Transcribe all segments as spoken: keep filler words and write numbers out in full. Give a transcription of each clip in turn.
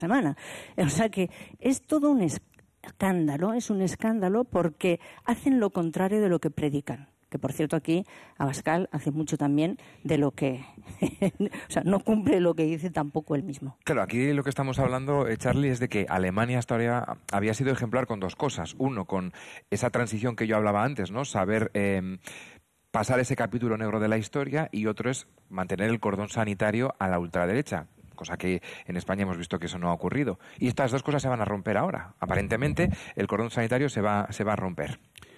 semana. O sea que es todo un escándalo, es un escándalo porque hacen lo contrario de lo que predican. Que, por cierto, aquí Abascal hace mucho también de lo que... o sea, no cumple lo que dice tampoco él mismo. Claro, aquí lo que estamos hablando, eh, Charlie, es de que Alemania hasta ahora había sido ejemplar con dos cosas. Uno, con esa transición que yo hablaba antes, ¿no? Saber... Eh, pasar ese capítulo negro de la historia, y otro es mantener el cordón sanitario a la ultraderecha, cosa que en España hemos visto que eso no ha ocurrido. Y estas dos cosas se van a romper ahora. Aparentemente, el cordón sanitario se va, se va a romper.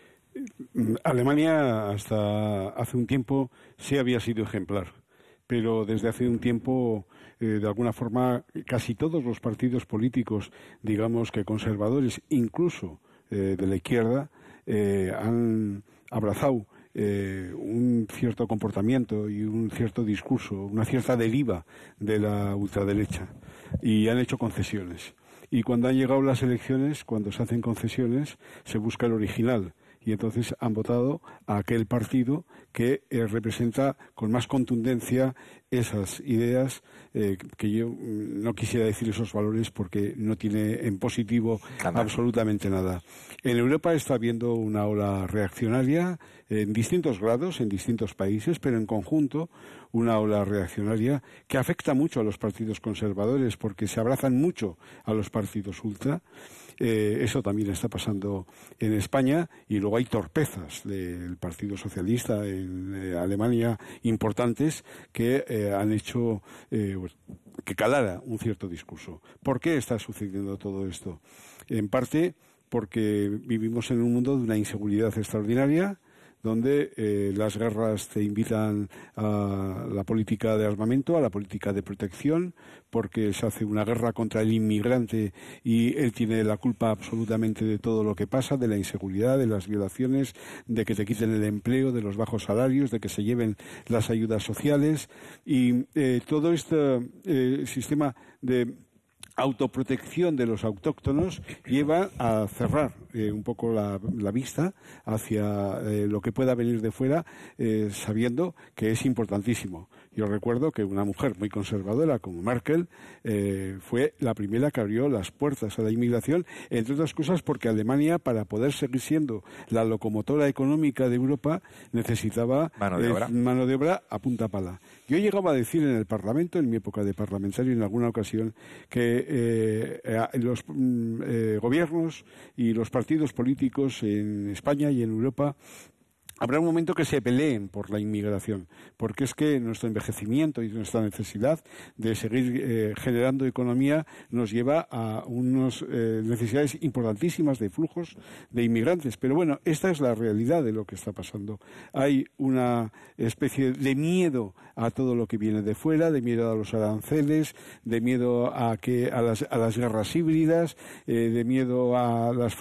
Alemania hasta hace un tiempo sí había sido ejemplar, pero desde hace un tiempo, eh, de alguna forma, casi todos los partidos políticos, digamos que conservadores, incluso eh, de la izquierda, eh, han abrazado Eh, un cierto comportamiento y un cierto discurso, una cierta deriva de la ultraderecha, y han hecho concesiones. Y cuando han llegado las elecciones, cuando se hacen concesiones, se busca el original. Y entonces han votado a aquel partido que eh, representa con más contundencia esas ideas, eh, que yo no quisiera decir esos valores porque no tiene en positivo Caramba. absolutamente nada. En Europa está habiendo una ola reaccionaria en distintos grados, en distintos países, pero en conjunto una ola reaccionaria que afecta mucho a los partidos conservadores porque se abrazan mucho a los partidos ultra. Eh, eso también está pasando en España, y luego hay torpezas del Partido Socialista en eh, Alemania importantes que eh, han hecho eh, que calara un cierto discurso. ¿Por qué está sucediendo todo esto? En parte porque vivimos en un mundo de una inseguridad extraordinaria, donde eh, las guerras te invitan a la política de armamento, a la política de protección, porque se hace una guerra contra el inmigrante y él tiene la culpa absolutamente de todo lo que pasa, de la inseguridad, de las violaciones, de que te quiten el empleo, de los bajos salarios, de que se lleven las ayudas sociales, y eh, todo este eh, sistema de autoprotección de los autóctonos lleva a cerrar eh, un poco la, la vista hacia eh, lo que pueda venir de fuera, eh, sabiendo que es importantísimo. Yo recuerdo que una mujer muy conservadora como Merkel eh, fue la primera que abrió las puertas a la inmigración, entre otras cosas porque Alemania, para poder seguir siendo la locomotora económica de Europa, necesitaba mano de obra, eh, mano de obra a punta pala. Yo llegaba a decir en el Parlamento, en mi época de parlamentario, en alguna ocasión, que eh, los eh, gobiernos y los partidos políticos en España y en Europa habrá un momento que se peleen por la inmigración, porque es que nuestro envejecimiento y nuestra necesidad de seguir eh, generando economía nos lleva a unas eh, necesidades importantísimas de flujos de inmigrantes. Pero bueno, esta es la realidad de lo que está pasando. Hay una especie de miedo a todo lo que viene de fuera, de miedo a los aranceles, de miedo a que a las, a las guerras híbridas, eh, de miedo a las